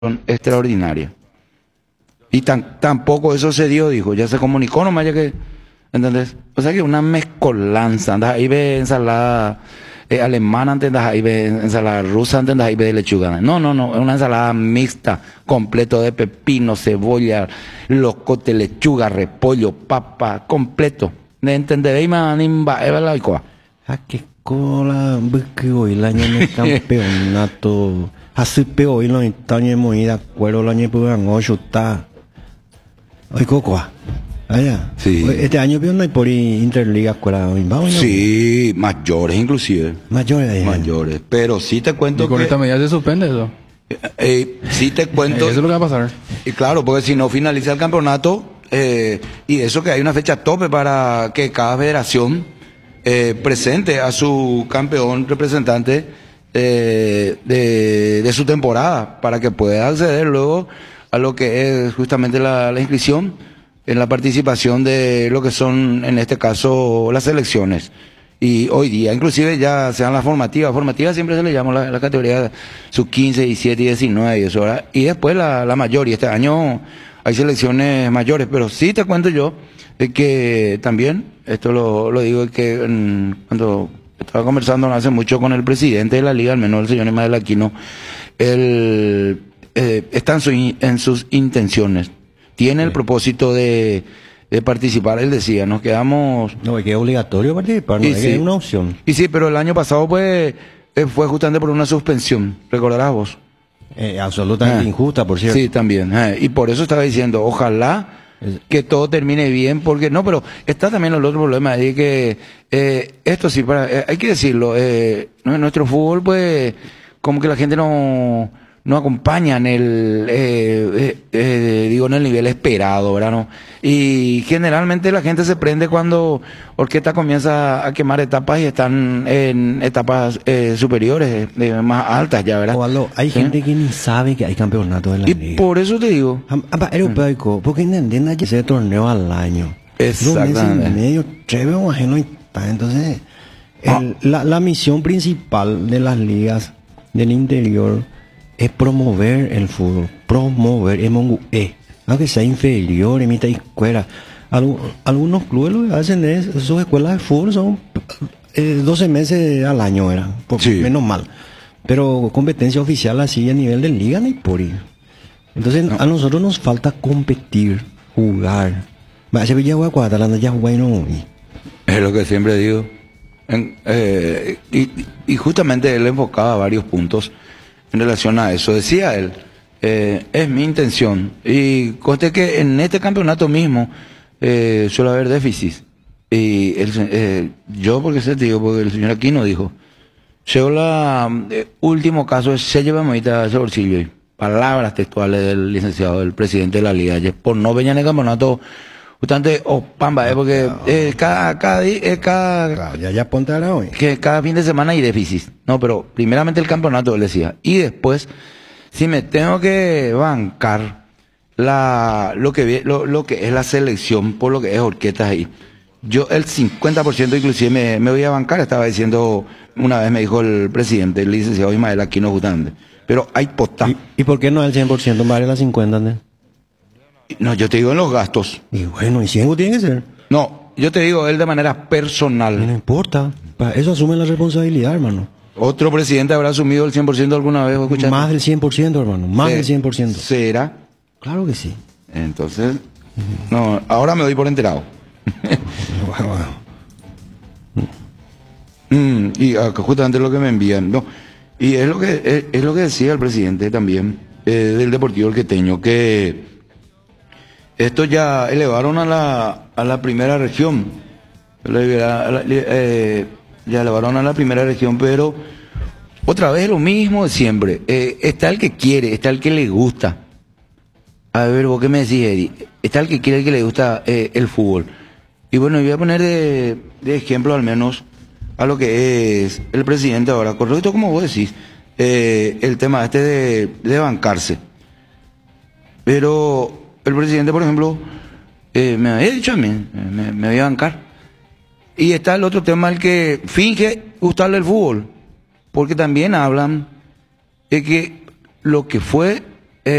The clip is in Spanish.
extraordinaria. Y tampoco eso se dio, dijo, ya se comunicó nomás, ya que, ¿entendés? O sea que una mezcolanza, andas ahí ve ensalada alemana, andas ahí ve ensalada rusa, andas ahí ve de lechuga. No, es una ensalada mixta, completo de pepino, cebolla, locote, lechuga, repollo, papa, completo. ¿Entendés? ¿A qué cola hoy el año en el campeonato? Hace peor hoy los años muy de acuerdo el año puedan ocho está. Hoy cocoa. Allá. Sí. Este año veo no hay por Interliga escuela hoy. Sí, mayores inclusive. Mayores. Mayores. Pero sí te cuento y con que... esta medida se suspende eso. Sí te cuento... Eso es lo que va a pasar. Y claro, porque si no finaliza el campeonato, y eso que hay una fecha tope para que cada federación presente a su campeón representante de su temporada, para que pueda acceder luego a lo que es justamente la inscripción en la participación de lo que son, en este caso, las selecciones. Y hoy día, inclusive ya sean las formativas siempre se le llama la categoría sub-15, 17 y 19 y eso, ¿verdad? Y después la mayor, y este año hay selecciones mayores, pero sí te cuento yo de que también, esto lo digo, que cuando estaba conversando no hace mucho con el presidente de la liga, al menos el señor Ismael Aquino, él está en sus intenciones, tiene el propósito de participar. Él decía, nos quedamos... No, es que es obligatorio participar, no es que es una opción. Y sí, pero el año pasado pues fue justamente por una suspensión, recordarás vos. Absolutamente injusta, por cierto. Sí, también. Y por eso estaba diciendo, ojalá que todo termine bien, porque no, pero está también el otro problema de que esto sí, hay que decirlo, nuestro fútbol pues como que la gente no acompaña en en el nivel esperado, ¿verdad? ¿No? Y generalmente la gente se prende cuando Orquesta comienza a quemar etapas y están en etapas superiores, más altas ya, ¿verdad? Ovaldo, hay ¿Sí? gente que ni sabe que hay campeonatos en la liga. Y por eso te digo. Porque entienden que ese torneo al año. Exactamente. 2 meses y medio, 3 meses más no está. Entonces, la misión principal de las ligas del interior es promover el fútbol, aunque sea inferior, en mitad de escuela. Algunos clubes lo que hacen es, sus escuelas de fútbol son 12 meses al año, Sí. menos mal. Pero competencia oficial así a nivel de liga ni por ir. Entonces a nosotros nos falta competir, jugar. Es lo que siempre digo. Y justamente él enfocaba varios puntos en relación a eso. Decía él, es mi intención. Y conste que en este campeonato mismo suele haber déficit. Y yo, porque el señor Aquino dijo, llegó último caso, se lleva a ese bolsillo. Y palabras textuales del licenciado, del presidente de la liga, por no venir en el campeonato. Justamente, pamba, porque ya ponte ahora hoy. Que cada fin de semana hay déficit. No, pero primeramente el campeonato, él decía. Y después, si me tengo que bancar lo que es la selección, por lo que es Orquestas ahí, yo el 50% inclusive me voy a bancar, estaba diciendo, una vez me dijo el presidente, el licenciado Ismael Aquino justamente. Pero hay posta. ¿Y por qué no el 100%, vale la 50%? ¿No? No, yo te digo en los gastos. Y bueno, y 100 tiene que ser. No, yo te digo él de manera personal. No importa. Para eso asume la responsabilidad, hermano. ¿Otro presidente habrá asumido el 100% alguna vez? Más del 100%, hermano. Más del 100%. ¿Será? Claro que sí. Entonces, no, ahora me doy por enterado. Y justamente lo que me envían. No, y es lo que decía el presidente también del Deportivo El Queteño, que esto ya elevaron a la primera región. Ya elevaron a la primera región, pero otra vez lo mismo de siempre. Está el que quiere, está el que le gusta. A ver, vos qué me decís, Eddie. Está el que quiere, el que le gusta el fútbol. Y bueno, voy a poner de ejemplo al menos a lo que es el presidente ahora. Correcto, como vos decís, el tema de bancarse. Pero el presidente, por ejemplo, me había dicho a mí, me voy a bancar. Y está el otro tema, el que finge gustarle el fútbol. Porque también hablan de que lo que fue